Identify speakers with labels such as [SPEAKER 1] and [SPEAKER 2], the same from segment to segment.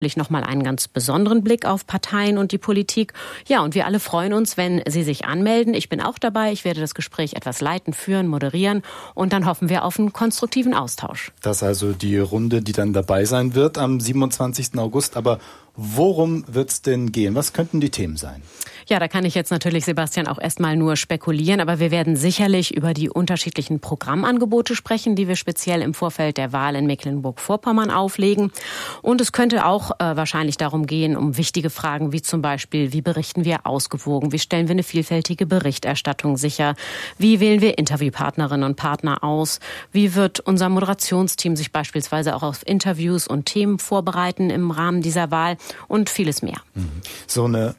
[SPEAKER 1] nochmal einen ganz besonderen Blick auf Parteien und die Politik. Ja, und wir alle freuen uns, wenn Sie sich anmelden. Ich bin auch dabei. Ich werde das Gespräch etwas leiten, führen, moderieren und dann hoffen wir auf einen konstruktiven Austausch.
[SPEAKER 2] Das ist also die Runde, die dann dabei sein wird am 27. August. Aber worum wird es denn gehen? Was könnten die Themen sein?
[SPEAKER 1] Ja, da kann ich jetzt natürlich, Sebastian, auch erstmal nur spekulieren, aber wir werden sicherlich über die unterschiedlichen Programmangebote sprechen, die wir speziell im Vorfeld der Wahl in Mecklenburg-Vorpommern auflegen. Und es könnte auch wahrscheinlich darum gehen, um wichtige Fragen wie zum Beispiel, wie berichten wir ausgewogen, wie stellen wir eine vielfältige Berichterstattung sicher, wie wählen wir Interviewpartnerinnen und Partner aus, wie wird unser Moderationsteam sich beispielsweise auch auf Interviews und Themen vorbereiten im Rahmen dieser Wahl und vieles mehr.
[SPEAKER 2] So eine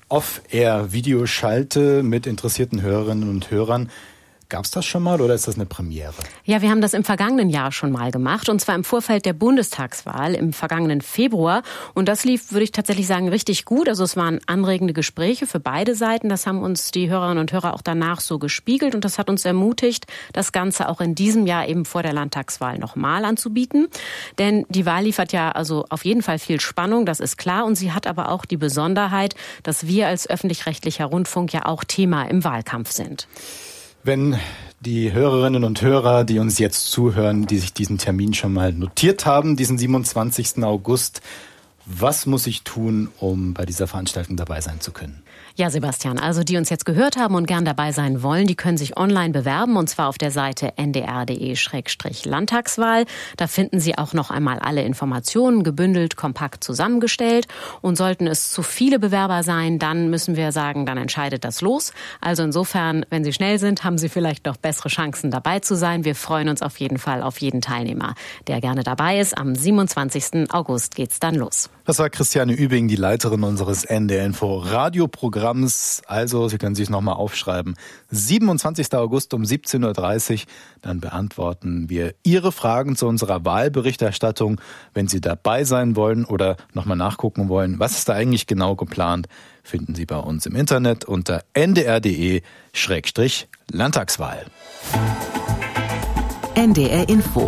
[SPEAKER 2] Off-Air-Videoschalte mit interessierten Hörerinnen und Hörern. Gab es das schon mal oder ist das eine Premiere?
[SPEAKER 1] Ja, wir haben das im vergangenen Jahr schon mal gemacht und zwar im Vorfeld der Bundestagswahl im vergangenen Februar. Und das lief, würde ich tatsächlich sagen, richtig gut. Also es waren anregende Gespräche für beide Seiten. Das haben uns die Hörerinnen und Hörer auch danach so gespiegelt und das hat uns ermutigt, das Ganze auch in diesem Jahr eben vor der Landtagswahl nochmal anzubieten. Denn die Wahl liefert ja also auf jeden Fall viel Spannung, das ist klar. Und sie hat aber auch die Besonderheit, dass wir als öffentlich-rechtlicher Rundfunk ja auch Thema im Wahlkampf sind.
[SPEAKER 2] Wenn die Hörerinnen und Hörer, die uns jetzt zuhören, die sich diesen Termin schon mal notiert haben, diesen 27. August, was muss ich tun, um bei dieser Veranstaltung dabei sein zu können?
[SPEAKER 1] Ja, Sebastian, also die uns jetzt gehört haben und gern dabei sein wollen, die können sich online bewerben und zwar auf der Seite ndr.de/Landtagswahl. Da finden Sie auch noch einmal alle Informationen gebündelt, kompakt zusammengestellt. Und sollten es zu viele Bewerber sein, dann müssen wir sagen, dann entscheidet das Los. Also insofern, wenn Sie schnell sind, haben Sie vielleicht noch bessere Chancen dabei zu sein. Wir freuen uns auf jeden Fall auf jeden Teilnehmer, der gerne dabei ist. Am 27. August geht's dann los.
[SPEAKER 2] Das war Christiane Übing, die Leiterin unseres NDR Info Radioprogramms. Also, Sie können sich nochmal aufschreiben. 27. August um 17.30 Uhr. Dann beantworten wir Ihre Fragen zu unserer Wahlberichterstattung. Wenn Sie dabei sein wollen oder nochmal nachgucken wollen, was ist da eigentlich genau geplant, finden Sie bei uns im Internet unter ndr.de/Landtagswahl.
[SPEAKER 3] NDR Info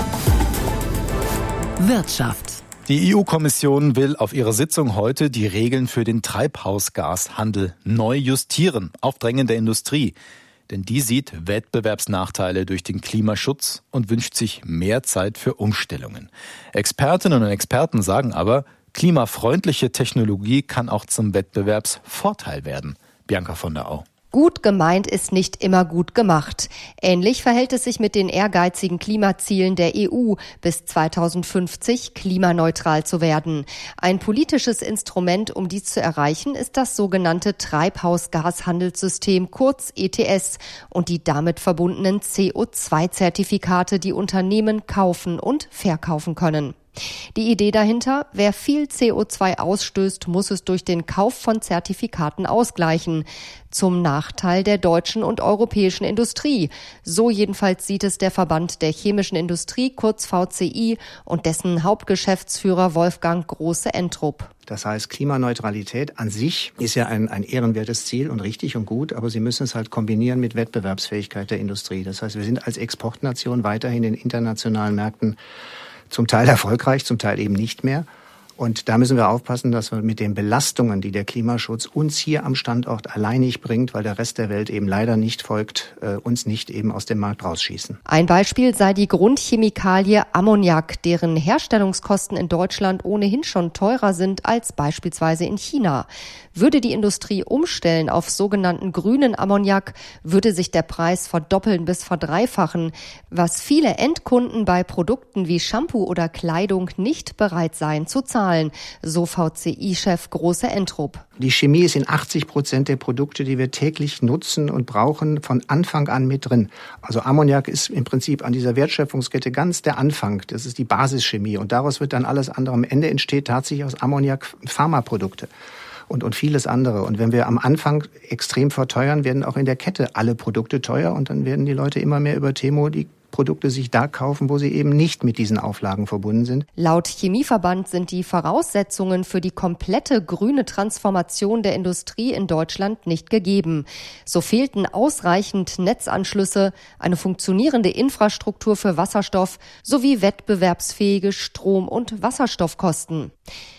[SPEAKER 3] Wirtschaft.
[SPEAKER 2] Die EU-Kommission will auf ihrer Sitzung heute die Regeln für den Treibhausgashandel neu justieren, auf Drängen der Industrie. Denn die sieht Wettbewerbsnachteile durch den Klimaschutz und wünscht sich mehr Zeit für Umstellungen. Expertinnen und Experten sagen aber, klimafreundliche Technologie kann auch zum Wettbewerbsvorteil werden. Bianca von der Au.
[SPEAKER 4] Gut gemeint ist nicht immer gut gemacht. Ähnlich verhält es sich mit den ehrgeizigen Klimazielen der EU, bis 2050 klimaneutral zu werden. Ein politisches Instrument, um dies zu erreichen, ist das sogenannte Treibhausgashandelssystem, kurz ETS, und die damit verbundenen CO2-Zertifikate, die Unternehmen kaufen und verkaufen können. Die Idee dahinter, wer viel CO2 ausstößt, muss es durch den Kauf von Zertifikaten ausgleichen. Zum Nachteil der deutschen und europäischen Industrie. So jedenfalls sieht es der Verband der chemischen Industrie, kurz VCI, und dessen Hauptgeschäftsführer Wolfgang Große-Entrup.
[SPEAKER 5] Das heißt, Klimaneutralität an sich ist ja ein ehrenwertes Ziel und richtig und gut, aber Sie müssen es halt kombinieren mit Wettbewerbsfähigkeit der Industrie. Das heißt, wir sind als Exportnation weiterhin in internationalen Märkten zum Teil erfolgreich, zum Teil eben nicht mehr. Und da müssen wir aufpassen, dass wir mit den Belastungen, die der Klimaschutz uns hier am Standort alleinig bringt, weil der Rest der Welt eben leider nicht folgt, uns nicht eben aus dem Markt rausschießen.
[SPEAKER 4] Ein Beispiel sei die Grundchemikalie Ammoniak, deren Herstellungskosten in Deutschland ohnehin schon teurer sind als beispielsweise in China. Würde die Industrie umstellen auf sogenannten grünen Ammoniak, würde sich der Preis verdoppeln bis verdreifachen, was viele Endkunden bei Produkten wie Shampoo oder Kleidung nicht bereit seien zu zahlen, so VCI-Chef Große-Entrup.
[SPEAKER 5] Die Chemie ist in 80% der Produkte, die wir täglich nutzen und brauchen, von Anfang an mit drin. Also Ammoniak ist im Prinzip an dieser Wertschöpfungskette ganz der Anfang. Das ist die Basischemie und daraus wird dann alles andere. Am Ende entsteht tatsächlich aus Ammoniak Pharmaprodukte. Und vieles andere. Und wenn wir am Anfang extrem verteuern, werden auch in der Kette alle Produkte teuer und dann werden die Leute immer mehr über Temo die Produkte sich da kaufen, wo sie eben nicht mit diesen Auflagen verbunden sind.
[SPEAKER 4] Laut Chemieverband sind die Voraussetzungen für die komplette grüne Transformation der Industrie in Deutschland nicht gegeben. So fehlten ausreichend Netzanschlüsse, eine funktionierende Infrastruktur für Wasserstoff sowie wettbewerbsfähige Strom- und Wasserstoffkosten.